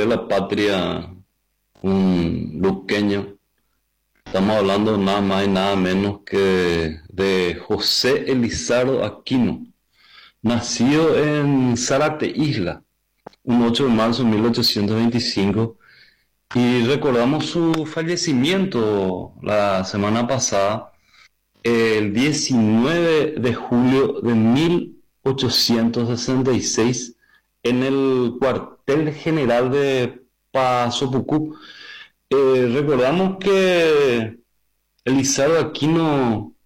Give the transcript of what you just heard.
la patria un luqueño. Estamos hablando nada más y nada menos que de José Elizardo Aquino, nacido en Zárate Isla, un 8 de marzo de 1825, y recordamos su fallecimiento la semana pasada, el 19 de julio de 1866, en el cuartel general de Pasopucú. Recordamos que Elizardo Aquino